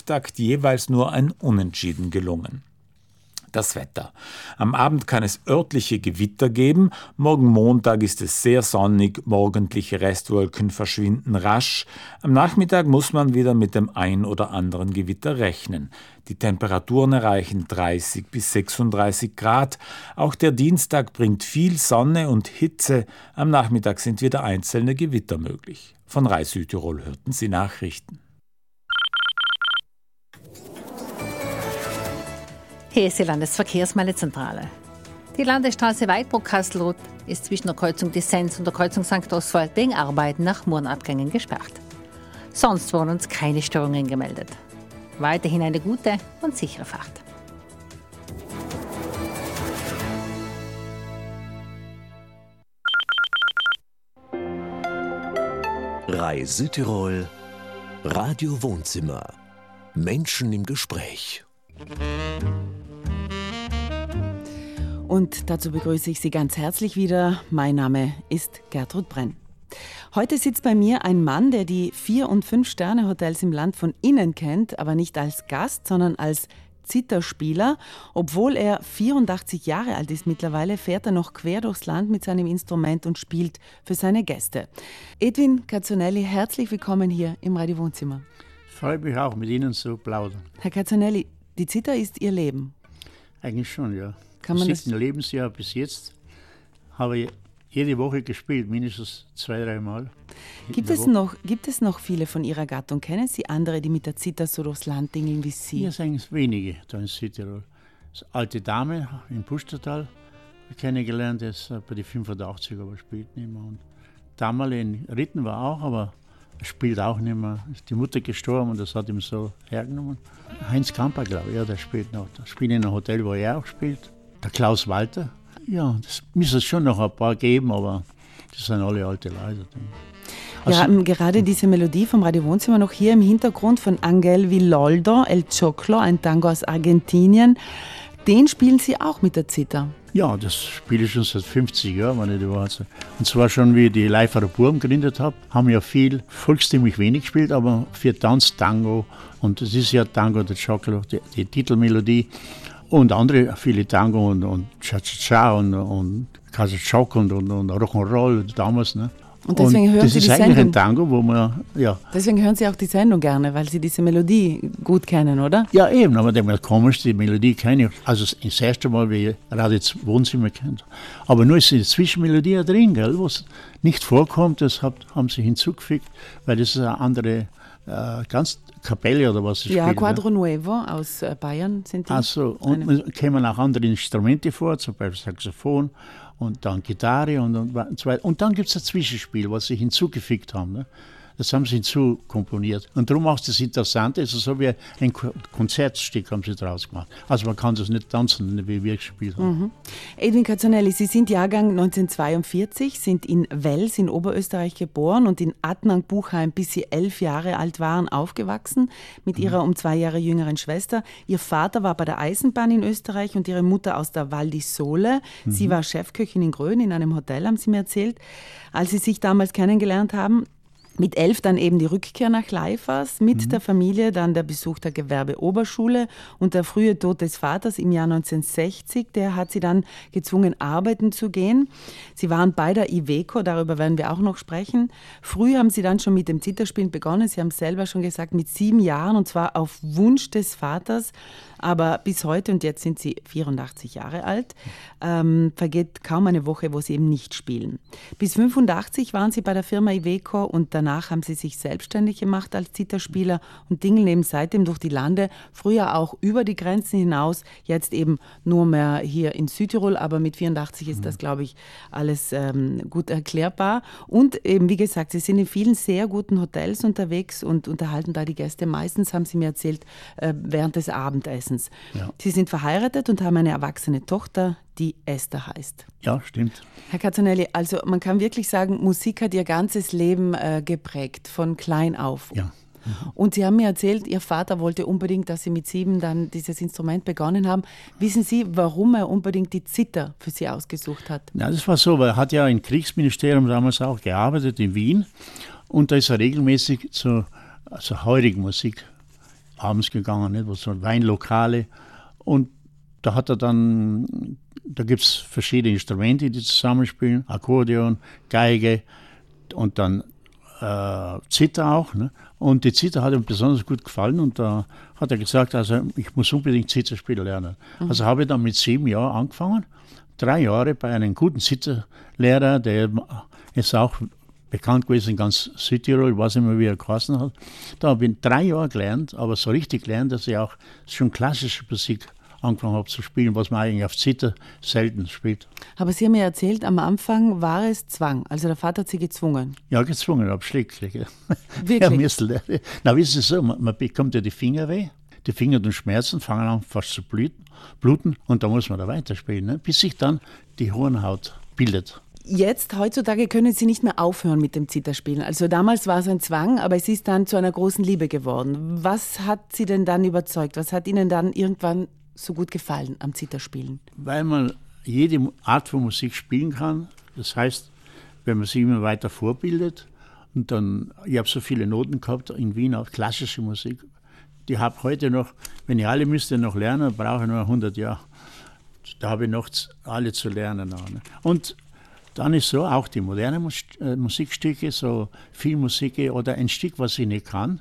Auftakt jeweils nur ein Unentschieden gelungen. Das Wetter. Am Abend kann es örtliche Gewitter geben. Morgen Montag ist es sehr sonnig, morgendliche Restwolken verschwinden rasch. Am Nachmittag muss man wieder mit dem ein oder anderen Gewitter rechnen. Die Temperaturen erreichen 30 bis 36 Grad. Auch der Dienstag bringt viel Sonne und Hitze. Am Nachmittag sind wieder einzelne Gewitter möglich. Von RAI Südtirol hörten Sie Nachrichten. Hier ist die Landesverkehrsmeldezentrale. Die Landesstraße Weidbruck-Kastelruth ist zwischen der Kreuzung Dessenz und der Kreuzung St. Oswald wegen Arbeiten nach Murnabgängen gesperrt. Sonst wurden uns keine Störungen gemeldet. Weiterhin eine gute und sichere Fahrt. RAI Südtirol, Radio Wohnzimmer. Menschen im Gespräch. Und dazu begrüße ich Sie ganz herzlich wieder. Mein Name ist Gertrud Brenn. Heute sitzt bei mir ein Mann, der die 4- und 5-Sterne-Hotels im Land von innen kennt, aber nicht als Gast, sondern als Zitherspieler. Obwohl er 84 Jahre alt ist mittlerweile, fährt er noch quer durchs Land mit seinem Instrument und spielt für seine Gäste. Edwin Cazzonelli, herzlich willkommen hier im Radio Wohnzimmer. Ich freue mich auch, mit Ihnen zu plaudern. Herr Cazzonelli, die Zither ist Ihr Leben. Eigentlich schon, ja. Kann man das? 7. Lebensjahr bis jetzt habe ich jede Woche gespielt, mindestens 2-3 Mal. Gibt es noch viele von Ihrer Gattung? Kennen Sie andere, die mit der Zither so durchs Land dingeln wie Sie? Hier sind eigentlich wenige da in Südtirol. Das alte Dame im Pustertal habe ich kennengelernt, der ist bei den 85, aber spielt nicht mehr. Und damals in Ritten war auch, aber er spielt auch nicht mehr. Ist die Mutter gestorben und das hat ihm so hergenommen. Heinz Kamper, glaube ich, ja, der spielt noch. Der spielt in einem Hotel, wo er auch spielt. Der Klaus Walter. Ja, das müsste es schon noch ein paar geben, aber das sind alle alte Leute. Wir haben gerade diese Melodie vom Radio Wohnzimmer noch hier im Hintergrund von Angel Villoldo, El Choclo, ein Tango aus Argentinien. Den spielen Sie auch mit der Zither? Ja, das spiele ich schon seit 50 Jahren, wenn ich die Wahrheit sage. Und zwar schon, wie ich die Leiferer Burm gegründet habe, haben wir ja viel, volkstümlich wenig gespielt, aber für Tanz, Tango, und das ist ja Tango, der Choclo, die Titelmelodie. Und andere, viele Tango und Cha-Cha-Cha und Casa-Choc und Rock'n'Roll damals. Ne? Und deswegen hören Sie die Sendung. Das ist eigentlich ein Tango, wo man, ja. Deswegen hören Sie auch die Sendung gerne, weil Sie diese Melodie gut kennen, oder? Ja, eben, aber der komisch, die Melodie kenne ich. Also das erste Mal, wie ich Radio Wohnzimmer kennt. Aber nur ist die Zwischenmelodie drin, gell, was nicht vorkommt, das haben sie hinzugefügt, weil das ist eine andere, ganz Kapelle oder was sie ja, spielen. Quadro Nuevo aus Bayern sind die. Also, und es kommen auch andere Instrumente vor, zum Beispiel Saxophon und dann Gitarre und so weiter. Und dann gibt es ein Zwischenspiel, was sie hinzugefügt haben. Ne? Das haben sie hinzukomponiert. Und darum macht es das Interessante, also so wie ein Konzertstück haben sie draus gemacht. Also man kann das nicht tanzen, wie wir gespielt haben. Mhm. Edwin Cazzonelli, Sie sind Jahrgang 1942, sind in Wels in Oberösterreich geboren und in Adnang-Buchheim, bis Sie 11 Jahre alt waren, aufgewachsen mit Ihrer um 2 Jahre jüngeren Schwester. Ihr Vater war bei der Eisenbahn in Österreich und Ihre Mutter aus der Val di Sole. Sie war Chefköchin in Grön in einem Hotel, haben Sie mir erzählt. Als Sie sich damals kennengelernt haben, mit 11 dann eben die Rückkehr nach Leifers, mit der Familie dann der Besuch der Gewerbeoberschule und der frühe Tod des Vaters im Jahr 1960, der hat sie dann gezwungen, arbeiten zu gehen. Sie waren bei der Iveco, darüber werden wir auch noch sprechen. Früh haben sie dann schon mit dem Zitherspielen begonnen, Sie haben es selber schon gesagt, mit 7 Jahren und zwar auf Wunsch des Vaters. Aber bis heute, und jetzt sind Sie 84 Jahre alt, vergeht kaum eine Woche, wo Sie eben nicht spielen. Bis 85 waren Sie bei der Firma Iveco und danach haben Sie sich selbstständig gemacht als Zitherspieler und dingeln eben seitdem durch die Lande, früher auch über die Grenzen hinaus, jetzt eben nur mehr hier in Südtirol, aber mit 84 ist das, glaube ich, alles gut erklärbar. Und eben, wie gesagt, Sie sind in vielen sehr guten Hotels unterwegs und unterhalten da die Gäste. Meistens, haben Sie mir erzählt, während des Abendessens. Ja. Sie sind verheiratet und haben eine erwachsene Tochter, die Esther heißt. Ja, stimmt. Herr Cazzonelli, also man kann wirklich sagen, Musik hat Ihr ganzes Leben geprägt, von klein auf. Ja. Und Sie haben mir erzählt, Ihr Vater wollte unbedingt, dass Sie mit 7 dann dieses Instrument begonnen haben. Wissen Sie, warum er unbedingt die Zither für Sie ausgesucht hat? Ja, das war so, weil er hat ja im Kriegsministerium damals auch gearbeitet in Wien und da ist er regelmäßig zur heurigen Musik abends gegangen, nicht? Was so Weinlokale. Und da hat er dann, da gibt es verschiedene Instrumente, die zusammenspielen, Akkordeon, Geige und dann Zither auch. Ne? Und die Zither hat ihm besonders gut gefallen und da hat er gesagt, also ich muss unbedingt Zitherspiel lernen. Also habe ich dann mit 7 Jahren angefangen, 3 Jahre bei einem guten Zitherlehrer, der ist auch bekannt gewesen in ganz Südtirol, ich weiß nicht mehr, wie er geheißen hat. Da habe ich 3 Jahre gelernt, aber so richtig gelernt, dass ich auch schon klassische Musik angefangen habe zu spielen, was man eigentlich auf Zither selten spielt. Aber Sie haben mir erzählt, am Anfang war es Zwang, also der Vater hat Sie gezwungen. Ja, gezwungen, aber schrecklich. Ja. Wirklich? Ja, na, wissen Sie so, man bekommt ja die Finger weh, die Finger tun Schmerzen, fangen an fast zu bluten und da muss man da weiterspielen, ne? Bis sich dann die Hornhaut bildet. Jetzt, heutzutage, können Sie nicht mehr aufhören mit dem Zitherspielen. Also damals war es ein Zwang, aber es ist dann zu einer großen Liebe geworden. Was hat Sie denn dann überzeugt? Was hat Ihnen dann irgendwann so gut gefallen am Zitherspielen? Weil man jede Art von Musik spielen kann. Das heißt, wenn man sich immer weiter vorbildet und dann, ich habe so viele Noten gehabt in Wien, auch klassische Musik. Die habe heute noch, wenn ich alle müsste noch lernen, brauche ich nur 100 Jahre. Da habe ich noch alle zu lernen. Ne? Und dann ist so, auch die moderne Musikstücke, so Filmmusik oder ein Stück, was ich nicht kann.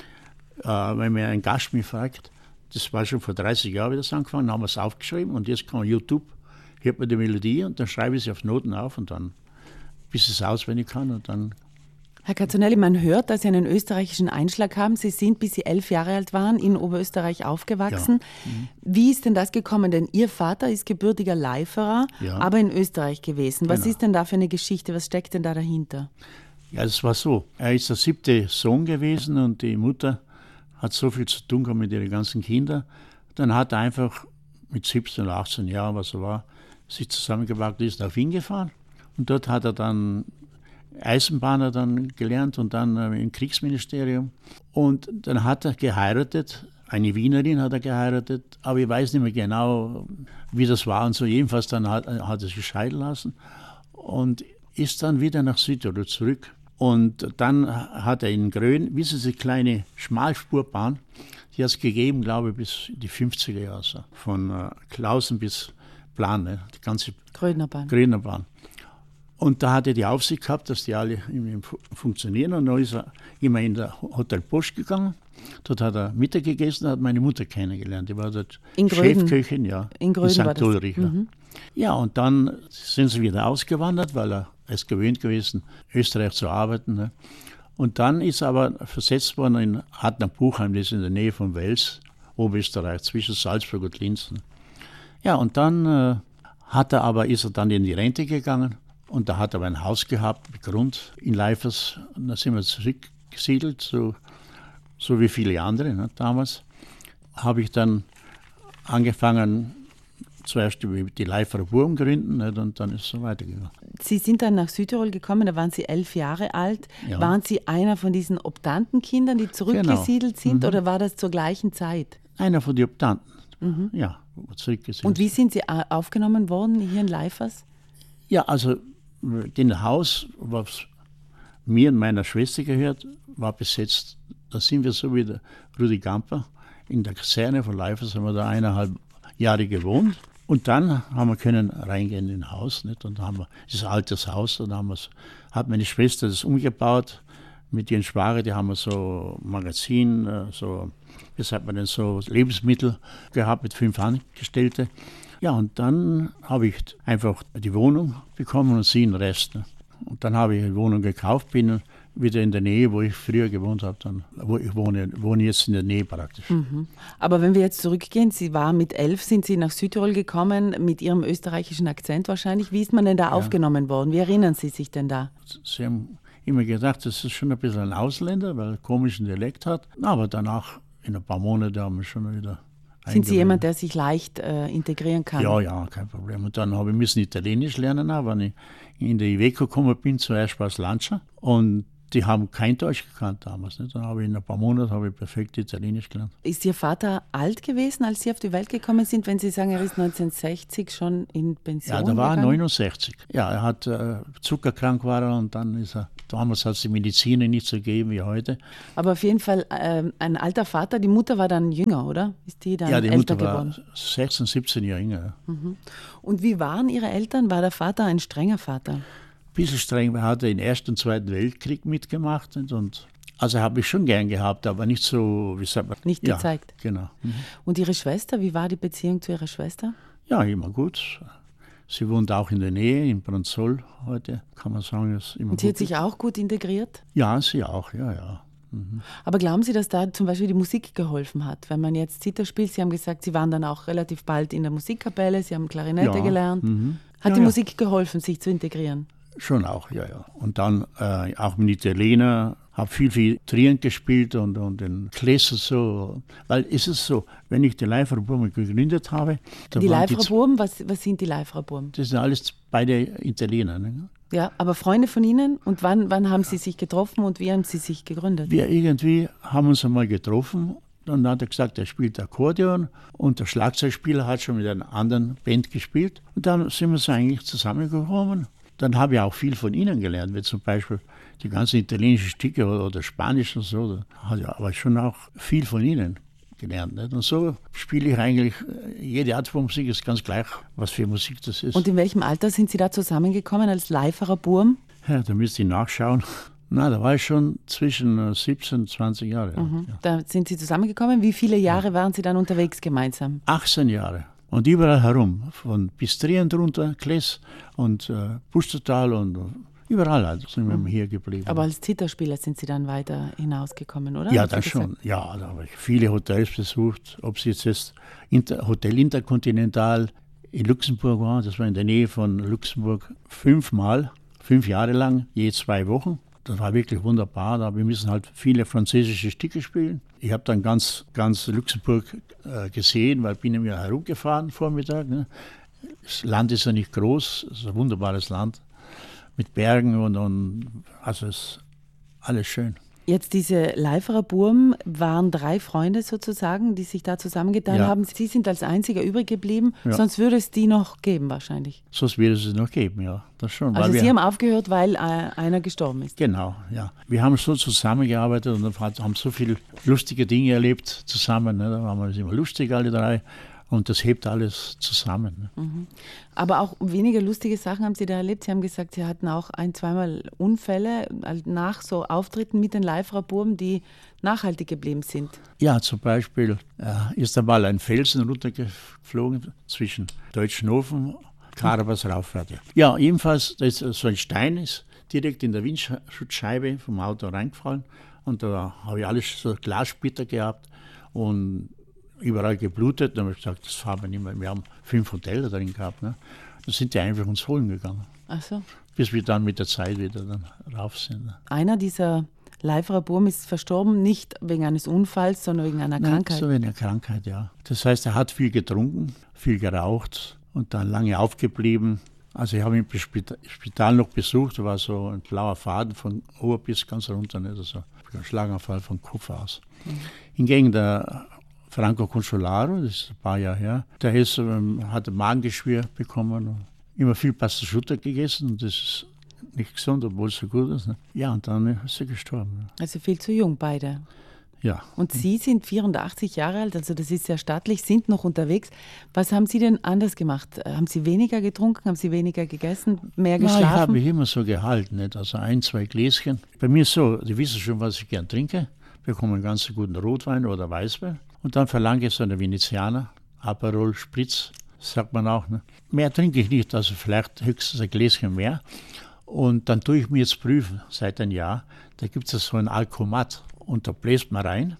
Wenn mir ein Gast mich fragt, das war schon vor 30 Jahren, wie das angefangen, dann haben wir es aufgeschrieben und jetzt kann man YouTube, hört man die Melodie und dann schreibe ich sie auf Noten auf und dann, bis ich es auswendig kann und dann. Herr Cazzonelli, man hört, dass Sie einen österreichischen Einschlag haben. Sie sind, bis Sie 11 Jahre alt waren, in Oberösterreich aufgewachsen. Ja. Wie ist denn das gekommen? Denn Ihr Vater ist gebürtiger Leiferer, aber in Österreich gewesen. Was ist denn da für eine Geschichte? Was steckt denn da dahinter? Ja, es war so. Er ist der 7. Sohn gewesen und die Mutter hat so viel zu tun gehabt mit ihren ganzen Kindern. Dann hat er einfach mit 17 oder 18 Jahren, was er war, sich zusammengepackt, ist nach Wien gefahren. Und dort hat er dann Eisenbahner dann gelernt und dann im Kriegsministerium. Und dann hat er geheiratet, eine Wienerin hat er geheiratet, aber ich weiß nicht mehr genau, wie das war und so. Jedenfalls dann hat er sich scheiden lassen und ist dann wieder nach Südtirol zurück. Und dann hat er in Grön, wissen Sie, kleine Schmalspurbahn, die hat es gegeben, glaube ich, bis die 50er Jahre, so. Von Klausen bis Plan, ne? Die ganze Gröner Bahn. Und da hat er die Aufsicht gehabt, dass die alle funktionieren. Und dann ist er immer in der Hotel Bosch gegangen. Dort hat er Mittag gegessen, hat meine Mutter kennengelernt. Die war dort Chefköchin, ja, in St. Ulrich. Ja, und dann sind sie wieder ausgewandert, weil er ist gewöhnt gewesen, Österreich zu arbeiten. Ne? Und dann ist er aber versetzt worden in Adnang-Buchheim, das ist in der Nähe von Wels, Oberösterreich, zwischen Salzburg und Linz. Ne? Ja, und dann ist er dann in die Rente gegangen. Und da hat er aber ein Haus gehabt mit Grund in Leifers. Und da sind wir zurückgesiedelt, so wie viele andere. Ne? Damals habe ich dann angefangen, zuerst die Leiferer Burgen gründen, nicht? Und dann ist es so weitergegangen. Sie sind dann nach Südtirol gekommen, da waren Sie 11 Jahre alt. Ja. Waren Sie einer von diesen Optantenkindern, die zurückgesiedelt sind, oder war das zur gleichen Zeit? Einer von den Optanten, ja, zurückgesiedelt. Und wie sind Sie aufgenommen worden hier in Leifers? Ja, also das Haus, was mir und meiner Schwester gehört, war besetzt. Da sind wir so wie der Rudi Gamper in der Kaserne von Leifers, haben wir da 1,5 Jahre gewohnt. Und dann haben wir können reingehen in ein Haus, nicht? Und dann haben wir das altes Haus, und dann hat meine Schwester das umgebaut mit ihren Schwager, die haben wir so Magazin, so, wie sagt man denn, so Lebensmittel gehabt mit 5 Angestellten. Ja, und dann habe ich einfach die Wohnung bekommen und sie den Rest. Ne? Und dann habe ich eine Wohnung gekauft, bin wieder in der Nähe, wo ich früher gewohnt habe. Dann, wo ich wohne jetzt in der Nähe praktisch. Mhm. Aber wenn wir jetzt zurückgehen, Sie waren mit 11, sind Sie nach Südtirol gekommen, mit Ihrem österreichischen Akzent wahrscheinlich. Wie ist man denn da aufgenommen worden? Wie erinnern Sie sich denn da? Sie haben immer gedacht, das ist schon ein bisschen ein Ausländer, weil er einen komischen Dialekt hat. Aber danach, in ein paar Monaten, haben wir schon wieder... Sind Sie jemand, der sich leicht integrieren kann? Ja, kein Problem. Und dann habe ich Italienisch lernen, auch, wenn ich in der Iveco gekommen bin, zuerst war es Lancia. Und Die haben kein Deutsch gekannt damals. Nicht? Dann habe ich in ein paar Monaten perfekt Italienisch gelernt. Ist Ihr Vater alt gewesen, als Sie auf die Welt gekommen sind, wenn Sie sagen, er ist 1960 schon in Pension Ja, da war er gegangen? 69. Ja, er hat zuckerkrank war er und dann ist er, damals hat es die Medizin nicht so gegeben wie heute. Aber auf jeden Fall ein alter Vater. Die Mutter war dann jünger, oder? Ist die dann Ja, die älter Mutter war geworden? 16, 17 Jahre jünger. Und wie waren Ihre Eltern? War der Vater ein strenger Vater? Bisschen streng, er hatte den Ersten und Zweiten Weltkrieg mitgemacht. Und also habe ich schon gern gehabt, aber nicht so, wie sagt man? Nicht gezeigt. Genau. Und Ihre Schwester, wie war die Beziehung zu Ihrer Schwester? Ja, immer gut. Sie wohnt auch in der Nähe, in Brunzoll heute, kann man sagen. Ist immer Und sie hat gut. sich auch gut integriert? Ja, sie auch, ja. Aber glauben Sie, dass da zum Beispiel die Musik geholfen hat? Wenn man jetzt Zither spielt, Sie haben gesagt, Sie waren dann auch relativ bald in der Musikkapelle, Sie haben Klarinette Ja, gelernt. Hat Ja, die ja. Musik geholfen, sich zu integrieren? Schon auch, ja. Und dann auch mit Italiener, habe viel Trient gespielt und den Kläser so. Weil ist es so, wenn ich die Leiferburm gegründet habe, da Die waren Leifraburm, was sind die Leifraburm? das sind alles beide Italiener. Ne? Ja, aber Freunde von Ihnen? Und wann haben Sie sich getroffen und wie haben Sie sich gegründet? Wir irgendwie haben uns einmal getroffen. Dann hat er gesagt, er spielt Akkordeon und der Schlagzeugspieler hat schon mit einer anderen Band gespielt. Und dann sind wir so eigentlich zusammengekommen. Dann habe ich auch viel von ihnen gelernt, wie zum Beispiel die ganzen italienischen Stücke oder Spanisch und so. Da habe ich aber schon auch viel von ihnen gelernt. Nicht? Und so spiele ich eigentlich jede Art von Musik, ist ganz gleich, was für Musik das ist. Und in welchem Alter sind Sie da zusammengekommen als Leiferer Burm? Ja, da müsste ich nachschauen. Na, da war ich schon zwischen 17 und 20 Jahre. Ja. Da sind Sie zusammengekommen. Wie viele Jahre waren Sie dann unterwegs gemeinsam? 18 Jahre. Und überall herum, von bis Trient runter, Kles und Pustertal und überall also sind wir hier geblieben. Aber als Zitherspieler sind Sie dann weiter hinausgekommen, oder? ja, Haben Sie dann gesagt? schon. Ja, da habe ich viele Hotels besucht. Ob es jetzt Hotel Intercontinental in Luxemburg war, das war in der Nähe von Luxemburg 5 Jahre lang, je 2 Wochen. Das war wirklich wunderbar. Da wir müssen halt viele französische Stücke spielen. Ich habe dann ganz Luxemburg gesehen, weil ich bin ja herumgefahren Vormittag. Ne? Das Land ist ja nicht groß, es ist ein wunderbares Land mit Bergen und also es ist alles schön. Jetzt diese Leiferer Burm waren 3 Freunde sozusagen, die sich da zusammengetan Ja. haben. Sie sind als einziger übrig geblieben, Ja. sonst würde es die noch geben wahrscheinlich. Sonst wird es noch geben, ja. Das schon. Also weil Sie haben aufgehört, weil einer gestorben ist. Genau, ja. Wir haben so zusammengearbeitet und haben so viele lustige Dinge erlebt zusammen. Ne? Da waren wir immer lustig, alle 3. Und das hebt alles zusammen. Ne? Aber auch weniger lustige Sachen haben Sie da erlebt. Sie haben gesagt, Sie hatten auch 1-2 Mal Unfälle nach so Auftritten mit den Leiferer Burm, die nachhaltig geblieben sind. Ja, zum Beispiel ist einmal ein Felsen runtergeflogen zwischen Deutschenhofen und Karabas Rauffahrt. Ja, jedenfalls, da ist so ein Stein ist direkt in der Windschutzscheibe vom Auto reingefallen. Und da habe ich alles so Glassplitter gehabt und überall geblutet. Dann habe ich gesagt, das fahren wir nicht mehr. Wir haben 5 Hotels drin gehabt. Ne? Da sind die einfach uns holen gegangen, Ach so. bis wir dann mit der Zeit wieder dann rauf sind. Ne? Einer dieser Leiferer Burm ist verstorben, nicht wegen eines Unfalls, sondern wegen einer Krankheit. So eine Krankheit, ja. Das heißt, er hat viel getrunken, viel geraucht und dann lange aufgeblieben. Also ich habe ihn im Spital noch besucht, da war so ein blauer Faden von ober bis ganz runter, nicht? Also ein Schlaganfall vom Kopf aus. Hingegen der Franco Consolaro, das ist ein paar Jahre her, der hat ein Magengeschwür bekommen, und immer viel Pasta-Schutter gegessen und das ist nicht gesund, obwohl es so gut ist. Ne? Ja, und dann ist er gestorben. Also viel zu jung beide. Ja. Und Sie sind 84 Jahre alt, also das ist sehr stattlich, sind noch unterwegs. Was haben Sie denn anders gemacht? Haben Sie weniger getrunken, haben Sie weniger gegessen, mehr Ich habe geschlafen? mich immer so gehalten, nicht? Also 1-2 Gläschen. Bei mir ist so, die wissen schon, was ich gern trinke. Bekomme einen ganz guten Rotwein oder Weißwein. Und dann verlange ich so eine Venezianer, Aperol Spritz, sagt man auch. Ne? Mehr trinke ich nicht, also vielleicht höchstens ein Gläschen mehr. Und dann tue ich mir jetzt prüfen, seit einem Jahr, da gibt es so ein Alkomat. Und da bläst man rein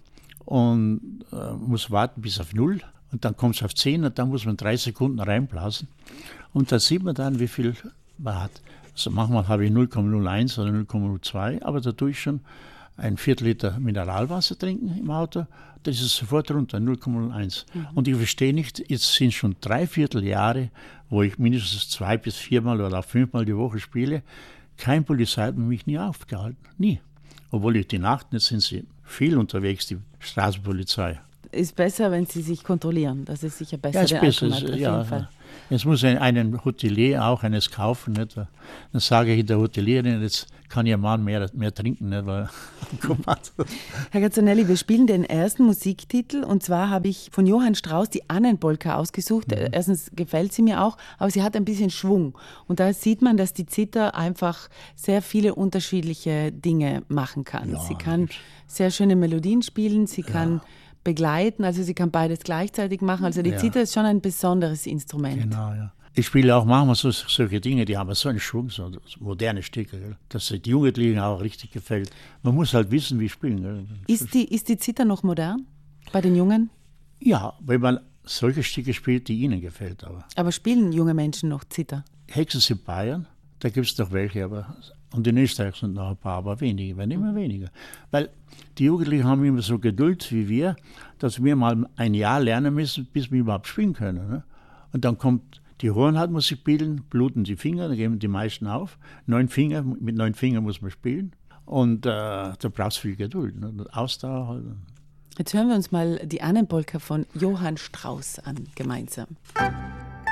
und muss warten bis auf 0. Und dann kommt es auf 10 und dann muss man 3 Sekunden reinblasen. Und da sieht man dann, wie viel man hat. Also manchmal habe ich 0,01 oder 0,02, aber da tue ich schon ein Viertel-Liter Mineralwasser trinken im Auto. Das ist sofort runter, 0,01. Und ich verstehe nicht, jetzt sind schon 3/4 Jahre, wo ich mindestens 2 bis 4 Mal oder auch 5 Mal die Woche spiele. Kein Polizei hat mich nie aufgehalten. Nie. Obwohl durch die Nacht, jetzt sind sie viel unterwegs, die Straßenpolizei. Ist besser, wenn Sie sich kontrollieren. Das ist sicher besser. Ja, ist der besser. Alkomat, auf jeden Fall. Jetzt muss einen Hotelier auch eines kaufen. Nicht? Dann sage ich der Hotelierin, jetzt kann Ihr Mann mehr trinken. Nicht? Weil Herr Gazzanelli, wir spielen den ersten Musiktitel und zwar habe ich von Johann Strauss die Annenpolka ausgesucht. Erstens gefällt sie mir auch, aber sie hat ein bisschen Schwung. Und da sieht man, dass die Zither einfach sehr viele unterschiedliche Dinge machen kann. Ja, sie kann sehr schöne Melodien spielen, sie kann begleiten, also sie kann beides gleichzeitig machen. Also die Zither ist schon ein besonderes Instrument. Genau, ja. Ich spiele auch manchmal solche Dinge, die haben so einen Schwung, so moderne Stücke, gell? Dass die Jugendlichen auch richtig gefällt. Man muss halt wissen, wie spielen. Gell? Ist die Zither noch modern bei den Jungen? Ja, weil man solche Stücke spielt, die ihnen gefällt. Aber spielen junge Menschen noch Zither? Höchstens in Bayern, da gibt es noch welche, und in Österreich sind noch ein paar, aber wenige, werden immer weniger. Weil die Jugendlichen haben immer so Geduld wie wir, dass wir mal ein Jahr lernen müssen, bis wir überhaupt spielen können. Ne? Und dann kommt die Hornhautmusik spielen, bluten die Finger, da geben die meisten auf. Mit 9 Fingern muss man spielen. Und da brauchst du viel Geduld, ne? Ausdauer halt. Jetzt hören wir uns mal die Annenpolka von Johann Strauss an, gemeinsam.